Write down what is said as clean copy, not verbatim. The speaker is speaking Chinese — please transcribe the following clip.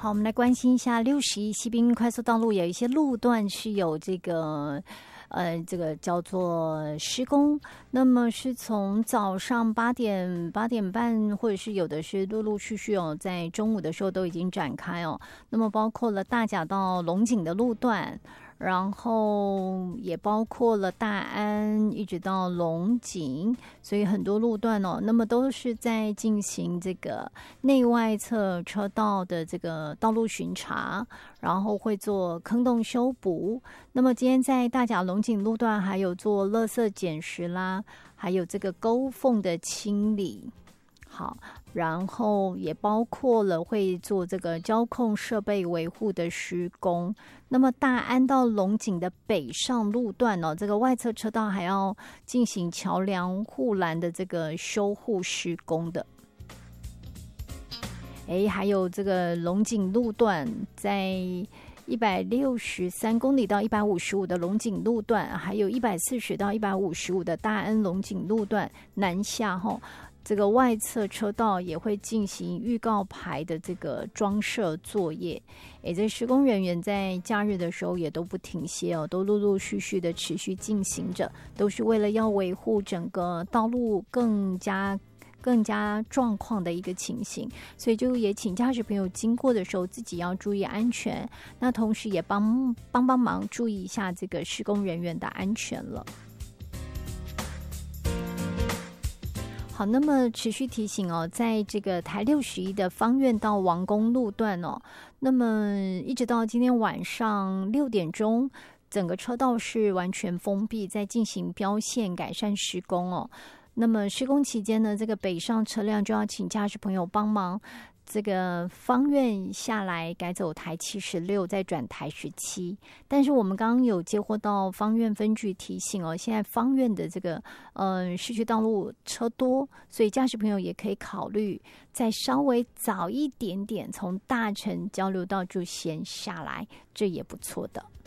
好，我们来关心一下61西滨快速道路有一些路段是有这个叫做施工，那么是从早上8点、8点半，或者是有的是陆陆续续哦，在中午的时候都已经展开哦。那么包括了大甲到龙井的路段，然后也包括了大安一直到龙井，所以很多路段哦，那么都是在进行这个内外侧车道的这个道路巡查，然后会做坑洞修补。那么今天在大甲龙井路段还有做垃圾捡拾啦，还有这个沟缝的清理。好，然后也包括了会做这个交控设备维护的施工。那么大安到龙井的北上路段哦，这个外侧车道还要进行桥梁护栏的这个修护施工的。还有这个龙井路段在163公里到155的龙井路段，还有140到155的大安龙井路段南下后，这个外侧车道也会进行预告牌的这个装设作业。这施工人员在假日的时候也都不停歇哦，都陆陆续续的持续进行着，都是为了要维护整个道路更加状况的一个情形，所以就也请驾驶朋友经过的时候自己要注意安全，那同时也帮忙注意一下这个施工人员的安全了。好，那么持续提醒哦，在这个台61的芳苑到王宫路段哦，那么一直到今天晚上6点钟，整个车道是完全封闭，在进行标线改善施工哦。那么施工期间呢，这个北上车辆就要请驾驶朋友帮忙，这个芳苑下来改走台76，再转台17。但是我们刚刚有接获到芳苑分局提醒哦，现在芳苑的这个市区道路车多，所以驾驶朋友也可以考虑再稍微早一点点从大城交流道就先下来，这也不错的。